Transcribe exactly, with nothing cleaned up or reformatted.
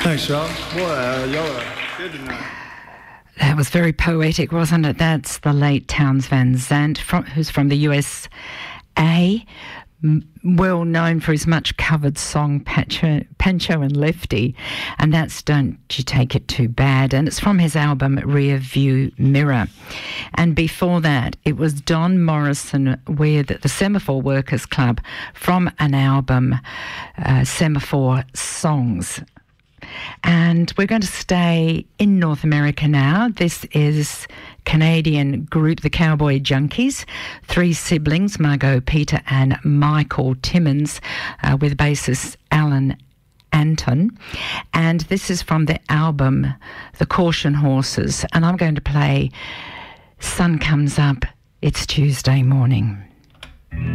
Thanks, y'all. Boy, uh, y'all are good tonight. That was very poetic, wasn't it? That's the late Townes Van Zandt, from, who's from the U S A, m- well known for his much covered song Pancho, Pancho and Lefty, and that's Don't You Take It Too Bad, and it's from his album Rear View Mirror. And before that, it was Don Morrison with the Semaphore Workers Club from an album, uh, Semaphore Songs. And we're going to stay in North America now. This is Canadian group The Cowboy Junkies, three siblings, Margot, Peter and Michael Timmins, uh, with bassist Alan Anton. And this is from the album The Caution Horses. And I'm going to play Sun Comes Up, It's Tuesday Morning.